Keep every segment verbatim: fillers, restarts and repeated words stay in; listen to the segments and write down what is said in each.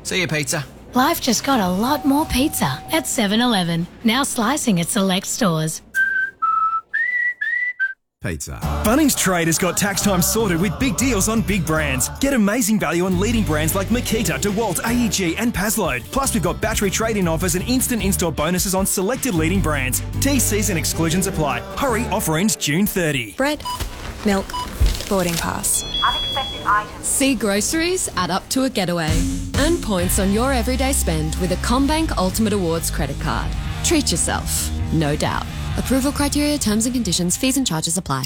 See you, pizza. Life just got a lot more pizza at seven eleven. Now slicing at select stores. Pizza. Bunnings Trade has got tax time sorted with big deals on big brands. Get amazing value on leading brands like Makita, DeWalt, A E G and Pazload. Plus, we've got battery trade-in offers and instant install bonuses on selected leading brands. T Cs and exclusions apply. Hurry, offer ends June thirtieth. Bread, milk, boarding pass. Unexpected items. See groceries add up to a getaway. Earn points on your everyday spend with a CommBank Ultimate Awards credit card. Treat yourself, no doubt. Approval criteria, terms and conditions, fees and charges apply.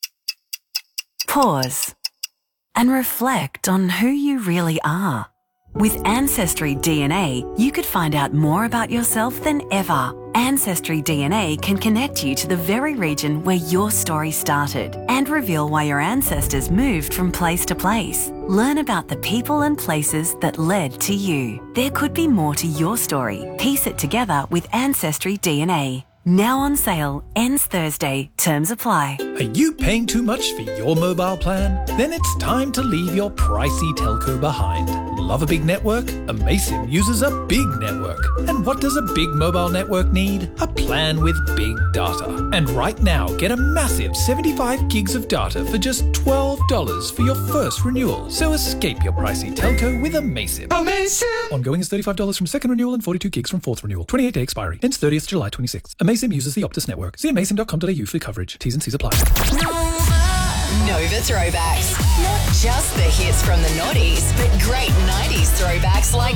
Pause and reflect on who you really are. With Ancestry D N A, you could find out more about yourself than ever. Ancestry D N A can connect you to the very region where your story started and reveal why your ancestors moved from place to place. Learn about the people and places that led to you. There could be more to your story. Piece it together with Ancestry D N A. Now on sale, ends Thursday, terms apply. Are you paying too much for your mobile plan? Then it's time to leave your pricey telco behind. Love a big network? Amaysim uses a big network. And what does a big mobile network need? A plan with big data. And right now, get a massive seventy-five gigs of data for just twelve dollars for your first renewal. So escape your pricey telco with Amaysim. Amaysim! Ongoing is thirty-five dollars from second renewal and forty-two gigs from fourth renewal. twenty-eight day expiry. Ends thirtieth July twenty-sixth. Amaysim uses the Optus network. See amaysim dot com dot a u for coverage. T's and C's apply. Nova Throwbacks. Not just the hits from the noughties, but great nineties throwbacks like